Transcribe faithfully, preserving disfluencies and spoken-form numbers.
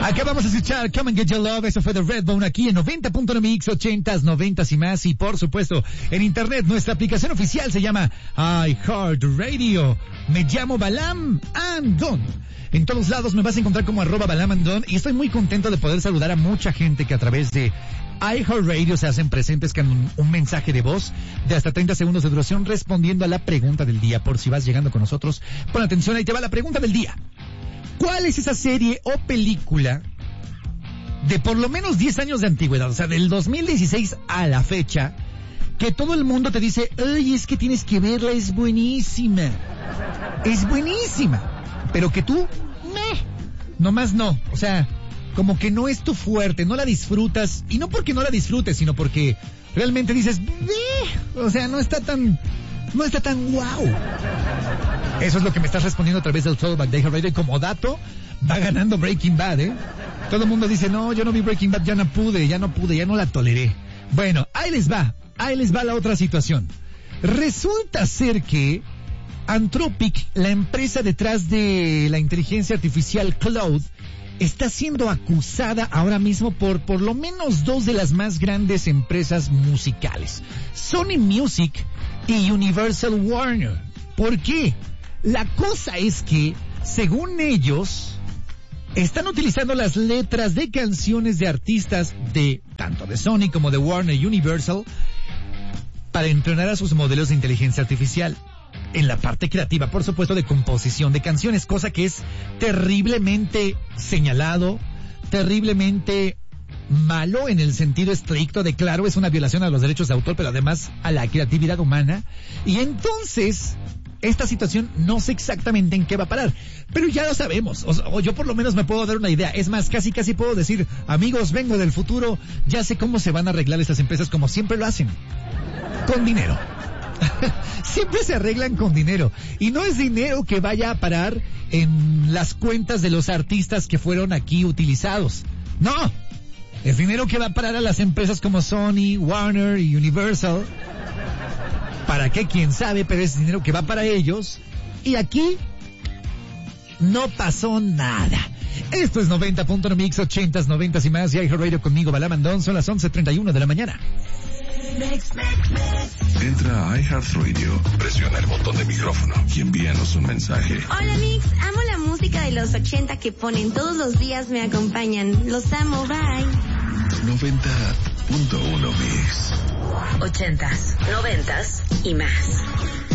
Acá vamos a escuchar Come and Get Your Love. Eso fue de Redbone aquí en noventa punto nueve Mix, ochentas, noventas y más. Y por supuesto, en internet, nuestra aplicación oficial se llama iHeartRadio. Me llamo Balam Andon. En todos lados me vas a encontrar como arroba Balam Andon. Y estoy muy contento de poder saludar a mucha gente que a través de iHeartRadio se hacen presentes con un, un mensaje de voz de hasta treinta segundos de duración respondiendo a la pregunta del día. Por si vas llegando con nosotros, pon atención, ahí te va la pregunta del día. ¿Cuál es esa serie o película de por lo menos diez años de antigüedad, o sea, del dos mil dieciséis a la fecha, que todo el mundo te dice, ay, es que tienes que verla, es buenísima, es buenísima, pero que tú, meh, nomás no, o sea, como que no es tu fuerte, no la disfrutas, y no porque no la disfrutes, sino porque realmente dices, meh, o sea, no está tan... No está tan guau. Eso es lo que me estás respondiendo a través del Throwback de iHeartRadio. Y como dato, va ganando Breaking Bad, ¿eh? Todo el mundo dice, no, yo no vi Breaking Bad, ya no pude, ya no pude, ya no la toleré. Bueno, ahí les va, ahí les va la otra situación. Resulta ser que Anthropic, la empresa detrás de la inteligencia artificial Claude, está siendo acusada ahora mismo por por lo menos dos de las más grandes empresas musicales, Sony Music y Universal Warner. ¿Por qué? La cosa es que, según ellos, están utilizando las letras de canciones de artistas de tanto de Sony como de Warner y Universal para entrenar a sus modelos de inteligencia artificial en la parte creativa, por supuesto, de composición de canciones, cosa que es terriblemente señalado, terriblemente malo en el sentido estricto de, claro, es una violación a los derechos de autor, pero además a la creatividad humana. Y entonces, esta situación no sé exactamente en qué va a parar, pero ya lo sabemos, o, o yo por lo menos me puedo dar una idea. Es más, casi casi puedo decir, amigos, vengo del futuro, ya sé cómo se van a arreglar estas empresas, como siempre lo hacen, con dinero. Siempre se arreglan con dinero, y no es dinero que vaya a parar en las cuentas de los artistas que fueron aquí utilizados, no, es dinero que va a parar a las empresas como Sony, Warner y Universal. ¿Para qué? Quién sabe, pero es dinero que va para ellos, y aquí no pasó nada. Esto es noventa punto nueve Mix, ochentas, noventas y más, y iHeartRadio conmigo, Balam Andon. Son las once treinta y uno de la mañana. Entra a iHeartRadio, presiona el botón de micrófono y envíanos un mensaje. Hola Mix, amo la música de los ochenta que ponen todos los días, me acompañan. Los amo, bye. noventa punto uno Mix. Ochentas, noventas y más.